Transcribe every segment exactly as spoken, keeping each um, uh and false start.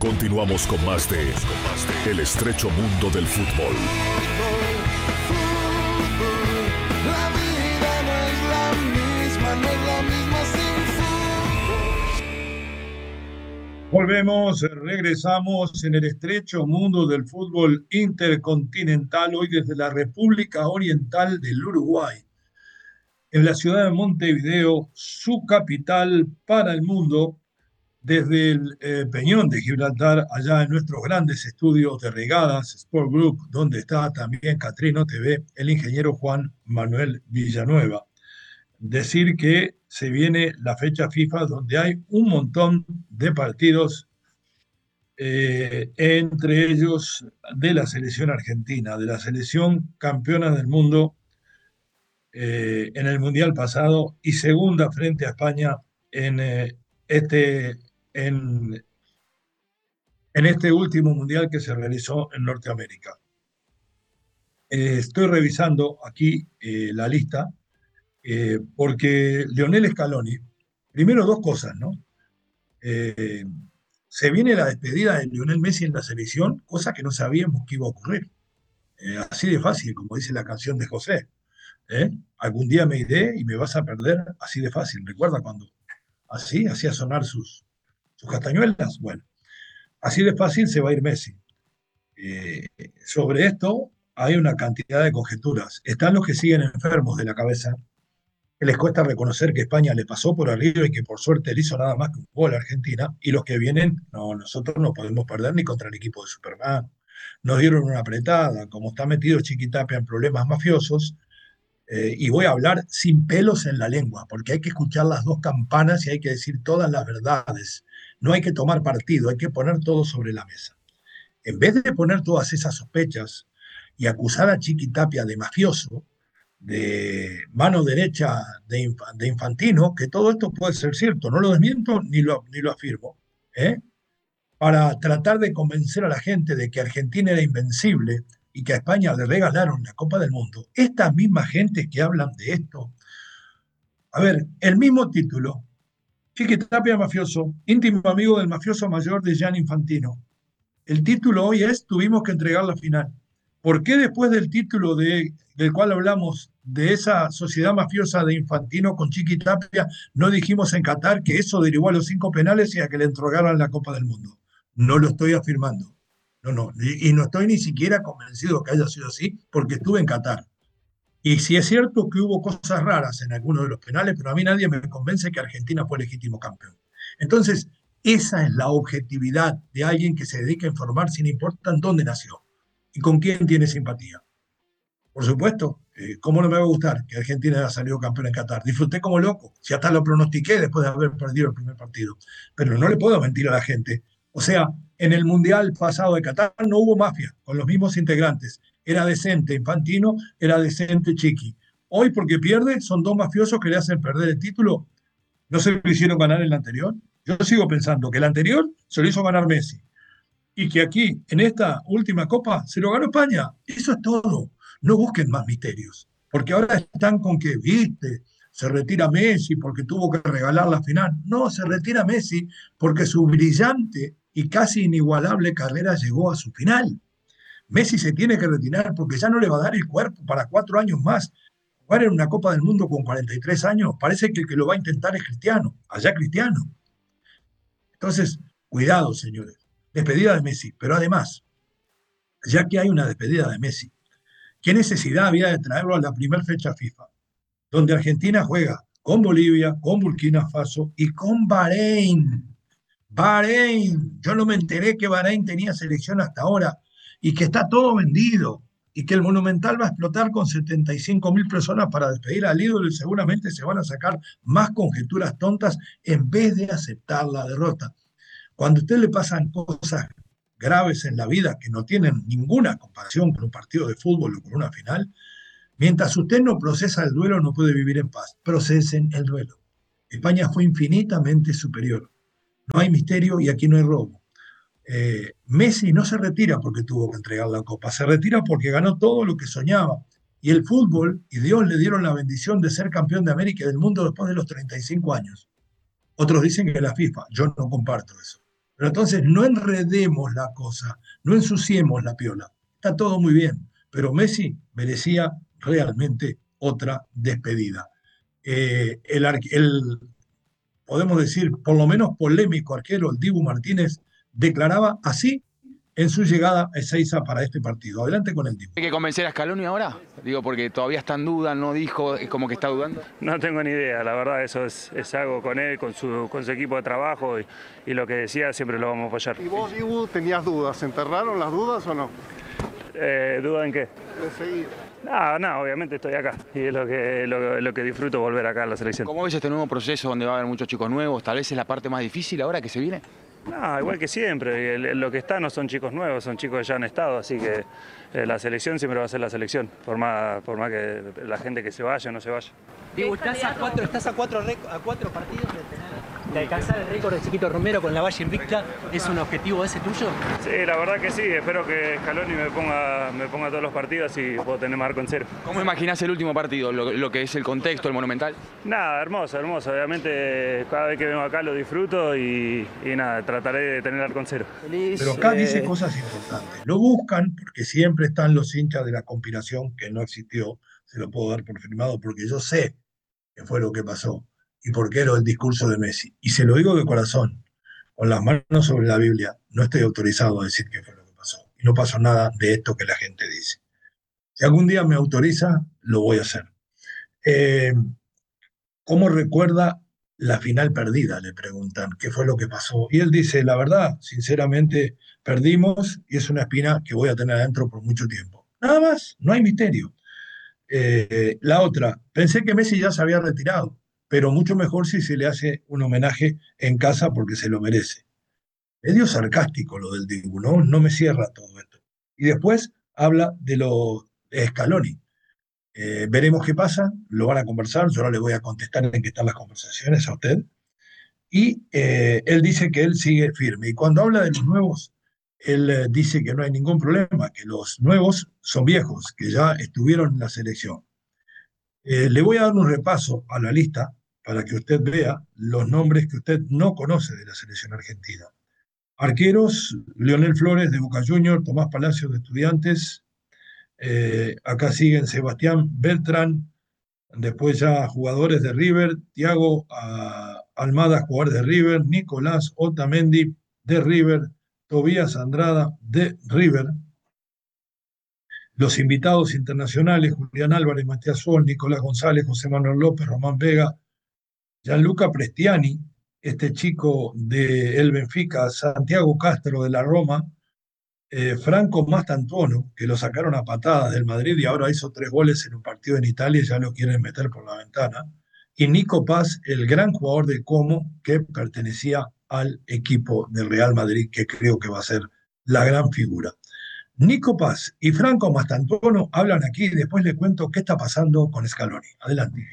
Continuamos con más de El estrecho mundo del fútbol. La vida no es la misma, no es la misma sin fútbol. Volvemos, regresamos en el estrecho mundo del fútbol intercontinental, hoy desde la República Oriental del Uruguay, en la ciudad de Montevideo, su capital para el mundo, desde el eh, Peñón de Gibraltar, allá en nuestros grandes estudios de Regadas Sport Group, donde está también Catrino T V, el ingeniero Juan Manuel Villanueva. Decir que se viene la fecha FIFA donde hay un montón de partidos, eh, entre ellos de la selección argentina, de la selección campeona del mundo eh, en el Mundial pasado y segunda frente a España en, eh, este, en, en este último Mundial que se realizó en Norteamérica. Eh, estoy revisando aquí eh, la lista eh, porque Lionel Scaloni, primero dos cosas, ¿no? Eh, se viene la despedida de Lionel Messi en la selección, cosa que no sabíamos que iba a ocurrir. Eh, así de fácil, como dice la canción de José. ¿eh? Algún día me iré y me vas a perder, así de fácil. ¿Recuerda cuando así hacía sonar sus, sus castañuelas? Bueno, así de fácil se va a ir Messi. Eh, sobre esto hay una cantidad de conjeturas. Están los que siguen enfermos de la cabeza, que les cuesta reconocer que España le pasó por arriba y que por suerte le hizo nada más que un gol a Argentina, y los que vienen, no, nosotros no podemos perder ni contra el equipo de Superman. Nos dieron una apretada, como está metido Chiquitapia en problemas mafiosos, eh, y voy a hablar sin pelos en la lengua, porque hay que escuchar las dos campanas y hay que decir todas las verdades. No hay que tomar partido, hay que poner todo sobre la mesa. En vez de poner todas esas sospechas y acusar a Chiquitapia de mafioso, de mano derecha de, inf de Infantino, que todo esto puede ser cierto, no lo desmiento ni lo, ni lo afirmo, ¿eh? para tratar de convencer a la gente de que Argentina era invencible y que a España le regalaron la Copa del Mundo. Estas mismas gentes que hablan de esto, a ver, el mismo título, Chiquitapia mafioso, íntimo amigo del mafioso mayor de Gianni Infantino. El título hoy es Tuvimos que entregar la final. ¿Por qué después del título de, del cual hablamos, de esa sociedad mafiosa de Infantino con Chiquitapia, no dijimos en Qatar que eso derivó a los cinco penales y a que le entregaran la Copa del Mundo? No lo estoy afirmando. No, no. Y, y no estoy ni siquiera convencido que haya sido así porque estuve en Qatar. Y sí es cierto que hubo cosas raras en algunos de los penales, pero a mí nadie me convence que Argentina fue legítimo campeón. Entonces, esa es la objetividad de alguien que se dedica a informar sin importar dónde nació y con quién tiene simpatía. Por supuesto, eh, ¿cómo no me va a gustar que Argentina haya salido campeón en Qatar? Disfruté como loco, si hasta lo pronostiqué después de haber perdido el primer partido. Pero no le puedo mentir a la gente. O sea, en el Mundial pasado de Qatar no hubo mafia, con los mismos integrantes. Era decente Infantino, era decente Chiqui. Hoy, porque pierde, son dos mafiosos que le hacen perder el título. ¿No se lo hicieron ganar el anterior? Yo sigo pensando que el anterior se lo hizo ganar Messi y que aquí, en esta última Copa, se lo ganó España. Eso es todo. No busquen más misterios, porque ahora están con que, viste, se retira Messi porque tuvo que regalar la final. No, se retira Messi porque su brillante y casi inigualable carrera llegó a su final. Messi se tiene que retirar porque ya no le va a dar el cuerpo para cuatro años más. Jugar en una Copa del Mundo con cuarenta y tres años, parece que el que lo va a intentar es Cristiano, allá Cristiano. Entonces, cuidado, señores. Despedida de Messi, pero además, ya que hay una despedida de Messi, ¿qué necesidad había de traerlo a la primera fecha FIFA? Donde Argentina juega con Bolivia, con Burkina Faso y con Bahrein. Bahrein. Yo no me enteré que Bahrein tenía selección hasta ahora y que está todo vendido y que el Monumental va a explotar con setenta y cinco mil personas para despedir al ídolo y seguramente se van a sacar más conjeturas tontas en vez de aceptar la derrota. Cuando a usted le pasan cosas graves en la vida que no tienen ninguna comparación con un partido de fútbol o con una final, mientras usted no procesa el duelo no puede vivir en paz. Procesen el duelo. España fue infinitamente superior. No hay misterio y aquí no hay robo. Eh, Messi no se retira porque tuvo que entregar la copa, se retira porque ganó todo lo que soñaba. Y el fútbol y Dios le dieron la bendición de ser campeón de América y del mundo después de los treinta y cinco años. Otros dicen que la FIFA, yo no comparto eso. Pero entonces no enredemos la cosa, no ensuciemos la piola. Está todo muy bien, pero Messi merecía realmente otra despedida. Eh, el, el, podemos decir, por lo menos polémico arquero, el Dibu Martínez, declaraba así en su llegada a Ezeiza para este partido. Adelante con el Dibu. ¿Hay que convencer a Scaloni ahora? Digo, porque todavía está en duda, no dijo, es como que está dudando. No tengo ni idea, la verdad, eso es, es algo con él, con su, con su equipo de trabajo y, y lo que decía siempre lo vamos a apoyar. ¿Y vos, Dibu, tenías dudas? ¿Se enterraron las dudas o no? Eh, ¿Duda en qué? De seguir. No, no, obviamente estoy acá y es lo que, lo, lo que disfruto volver acá a la selección. ¿Cómo ves este nuevo proceso donde va a haber muchos chicos nuevos? Tal vez es la parte más difícil ahora que se viene. No, igual que siempre, lo que está no son chicos nuevos, son chicos que ya han estado, así que eh, la selección siempre va a ser la selección, por más, por más que la gente que se vaya o no se vaya. Diego, estás a cuatro, estás a cuatro, a cuatro partidos de, tener, de alcanzar el récord de Chiquito Romero con la Valle Invicta. ¿Es un objetivo ese tuyo? Sí, la verdad que sí, espero que Scaloni me ponga, me ponga todos los partidos y puedo tener marco en cero. ¿Cómo imaginás el último partido, lo, lo que es el contexto, el Monumental? Nada, hermoso, hermoso, obviamente cada vez que vengo acá lo disfruto y, y nada, trataré de tener arco en cero. Pero acá dice cosas importantes. Lo buscan porque siempre están los hinchas de la conspiración que no existió. Se lo puedo dar por firmado porque yo sé que fue lo que pasó y porque era el discurso de Messi. Y se lo digo de corazón, con las manos sobre la Biblia, no estoy autorizado a decir qué fue lo que pasó. Y no pasó nada de esto que la gente dice. Si algún día me autoriza, lo voy a hacer. Eh, ¿Cómo recuerda la final perdida? Le preguntan, ¿qué fue lo que pasó? Y él dice, la verdad, sinceramente, perdimos y es una espina que voy a tener adentro por mucho tiempo. Nada más, no hay misterio. Eh, la otra, pensé que Messi ya se había retirado, pero mucho mejor si se le hace un homenaje en casa porque se lo merece. Medio sarcástico lo del Dibu, ¿no? No me cierra todo esto. Y después habla de lo de Scaloni. Eh, veremos qué pasa, lo van a conversar, yo ahora le voy a contestar en qué están las conversaciones a usted. Y eh, él dice que él sigue firme. Y cuando habla de los nuevos, él eh, dice que no hay ningún problema, que los nuevos son viejos, que ya estuvieron en la selección. Eh, le voy a dar un repaso a la lista para que usted vea los nombres que usted no conoce de la selección argentina. Arqueros, Leonel Flores de Boca Juniors, Tomás Palacios de Estudiantes, eh, acá siguen Sebastián Beltrán, después ya jugadores de River, Thiago uh, Almada, jugador de River, Nicolás Otamendi de River, Tobías Andrada de River. Los invitados internacionales, Julián Álvarez, Matías Sol, Nicolás González, José Manuel López, Román Vega, Gianluca Prestiani, este chico de el Benfica, Santiago Castro de la Roma, eh, Franco Mastantuono, que lo sacaron a patadas del Madrid y ahora hizo tres goles en un partido en Italia y ya lo quieren meter por la ventana, y Nico Paz, el gran jugador de Como, que pertenecía al equipo del Real Madrid, que creo que va a ser la gran figura. Nico Paz y Franco Mastantuono hablan aquí y después le cuento qué está pasando con Scaloni. Adelante.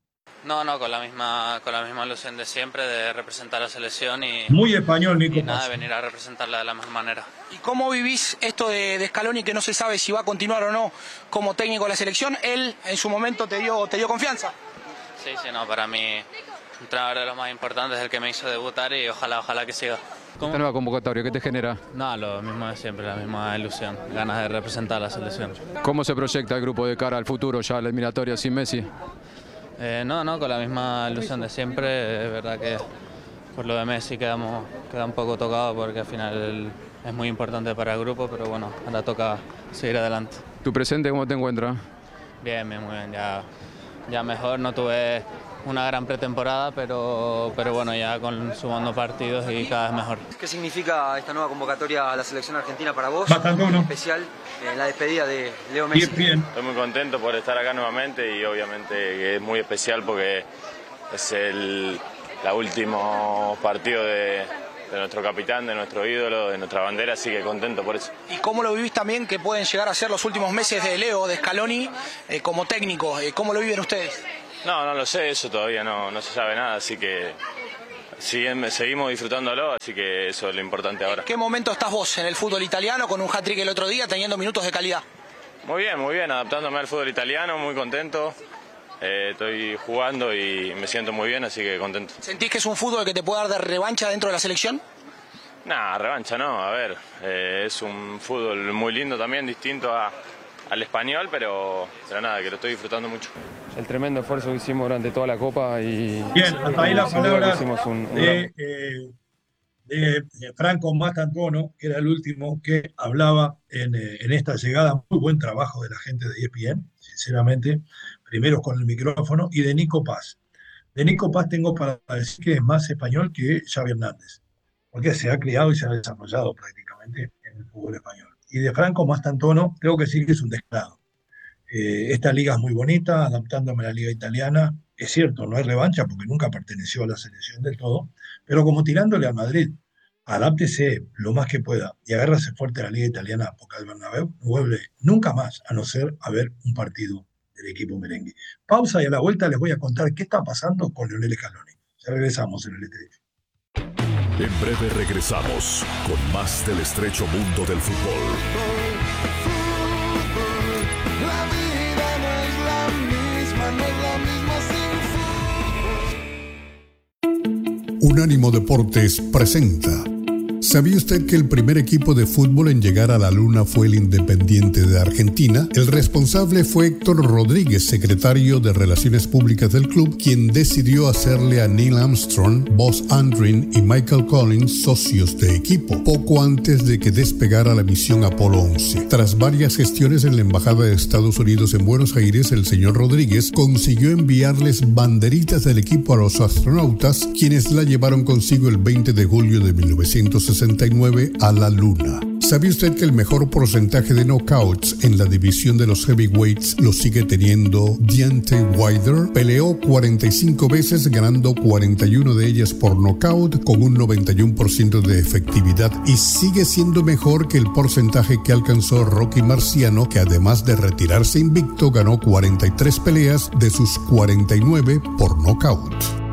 No, no, con la misma con la misma ilusión de siempre, de representar a la selección y... Muy español, Nico y nada, Paz. de venir a representarla de la mejor manera. ¿Y cómo vivís esto de, de Scaloni, que no se sabe si va a continuar o no como técnico de la selección? Él en su momento te dio, te dio confianza. Sí, sí, no, para mí un entrenador de los más importantes, el que me hizo debutar y ojalá, ojalá que siga. ¿Cómo? Esta nueva convocatoria, ¿qué te genera? No, lo mismo de siempre, la misma ilusión, ganas de representar a la selección. ¿Cómo se proyecta el grupo de cara al futuro, ya la eliminatoria sin Messi? Eh, no, no, con la misma ilusión de siempre. Es verdad que por lo de Messi quedamos, queda un poco tocado porque al final es muy importante para el grupo, pero bueno, ahora toca seguir adelante. ¿Tu presente cómo te encuentras? Bien, bien, muy bien, ya, ya mejor, no tuve una gran pretemporada, pero, pero bueno, ya con sumando partidos y cada vez mejor. ¿Qué significa esta nueva convocatoria a la selección argentina para vos? Bastante uno. En especial en la despedida de Leo Messi. Bien, bien. Estoy muy contento por estar acá nuevamente y obviamente es muy especial porque es el la último partido de, de nuestro capitán, de nuestro ídolo, de nuestra bandera, así que contento por eso. ¿Y cómo lo vivís también que pueden llegar a ser los últimos meses de Leo, de Scaloni, eh, como técnico? Eh, ¿Cómo lo viven ustedes? No, no lo sé, eso todavía no, no se sabe nada, así que siguen, seguimos disfrutándolo, así que eso es lo importante ahora. ¿En qué momento estás vos en el fútbol italiano con un hat-trick el otro día, teniendo minutos de calidad? Muy bien, muy bien, adaptándome al fútbol italiano, muy contento. Eh, estoy jugando y me siento muy bien, así que contento. ¿Sentís que es un fútbol que te puede dar de revancha dentro de la selección? Nah, revancha no, a ver, eh, es un fútbol muy lindo también, distinto a, al español, pero, pero nada, que lo estoy disfrutando mucho. El tremendo esfuerzo que hicimos durante toda la Copa y... Bien, hasta ahí las palabras un, un... de, eh, de, de Franco Mastantuono, que era el último que hablaba en, eh, en esta llegada. Muy buen trabajo de la gente de E S P N, sinceramente, primero con el micrófono, y de Nico Paz. De Nico Paz tengo para decir que es más español que Xavi Hernández, porque se ha criado y se ha desarrollado prácticamente en el fútbol español. Y de Franco Mastantuono tengo que decir que es un descarado. Eh, esta liga es muy bonita, adaptándome a la liga italiana. Es cierto, no hay revancha porque nunca perteneció a la selección del todo, pero como tirándole al Madrid, adáptese lo más que pueda y agárrase fuerte a la liga italiana, porque al Bernabéu no vuelve nunca más, a no ser a ver un partido del equipo merengue. Pausa y a la vuelta les voy a contar qué está pasando con Lionel Scaloni. Ya regresamos en el Estrecho. En breve regresamos con más del estrecho mundo del fútbol. La vida no es la misma, no es la misma sin fútbol. Unánimo Deportes presenta. ¿Sabía usted que el primer equipo de fútbol en llegar a la Luna fue el Independiente de Argentina? El responsable fue Héctor Rodríguez, secretario de Relaciones Públicas del club, quien decidió hacerle a Neil Armstrong, Buzz Aldrin y Michael Collins socios de equipo, poco antes de que despegara la misión Apolo once. Tras varias gestiones en la Embajada de Estados Unidos en Buenos Aires, el señor Rodríguez consiguió enviarles banderitas del equipo a los astronautas, quienes la llevaron consigo el veinte de julio de mil novecientos sesenta y nueve a la Luna. ¿Sabía usted que el mejor porcentaje de knockouts en la división de los heavyweights lo sigue teniendo Deontay Wilder? Peleó cuarenta y cinco veces, ganando cuarenta y una de ellas por knockout con un noventa y uno por ciento de efectividad, y sigue siendo mejor que el porcentaje que alcanzó Rocky Marciano, que además de retirarse invicto ganó cuarenta y tres peleas de sus cuarenta y nueve por knockout.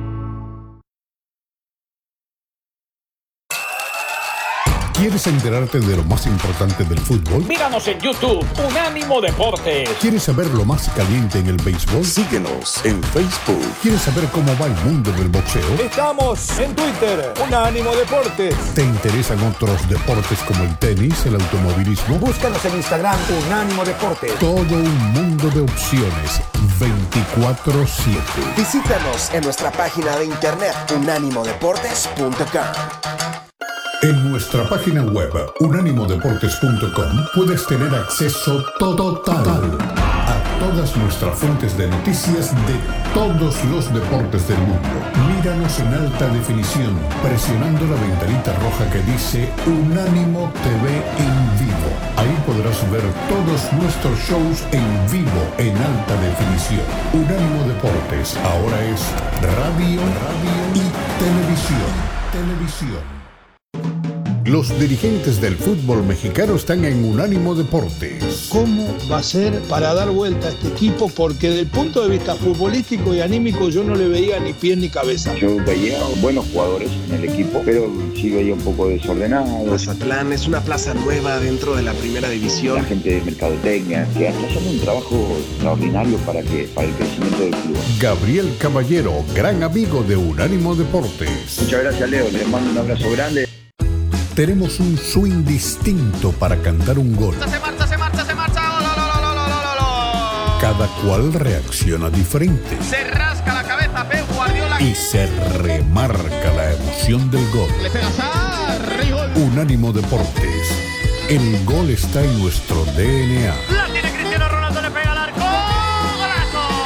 ¿Quieres enterarte de lo más importante del fútbol? Míranos en YouTube, Unánimo Deportes. ¿Quieres saber lo más caliente en el béisbol? Síguenos en Facebook. ¿Quieres saber cómo va el mundo del boxeo? Estamos en Twitter, Unánimo Deportes. ¿Te interesan otros deportes como el tenis, el automovilismo? Búscanos en Instagram, Unánimo Deportes. Todo un mundo de opciones, veinticuatro siete. Visítanos en nuestra página de internet, unánimo deportes punto com. En nuestra página web, unánimo deportes punto com, puedes tener acceso total a todas nuestras fuentes de noticias de todos los deportes del mundo. Míranos en alta definición, presionando la ventanita roja que dice Unánimo T V en vivo. Ahí podrás ver todos nuestros shows en vivo, en alta definición. Unánimo Deportes, ahora es radio, radio y televisión. Televisión. Los dirigentes del fútbol mexicano están en Unánimo Deportes. ¿Cómo va a ser para dar vuelta a este equipo? Porque desde el punto de vista futbolístico y anímico yo no le veía ni pie ni cabeza. Yo veía buenos jugadores en el equipo, pero sí veía un poco desordenado. Mazatlán es una plaza nueva dentro de la primera división. La gente de mercadotecnia, que está haciendo un trabajo extraordinario para, que, para el crecimiento del club. Gabriel Caballero, gran amigo de Unánimo Deportes. Muchas gracias, Leo. Les mando un abrazo grande. Tenemos un swing distinto para cantar un gol. Se marcha, se marcha, se marcha. Lo, lo, lo, lo, lo, lo, lo. Cada cual reacciona diferente. Se rasca la cabeza Pep Guardiola. Y se remarca la emoción del gol. Le pega Sarri, gol. Unánimo Deportes. El gol está en nuestro D N A. La tiene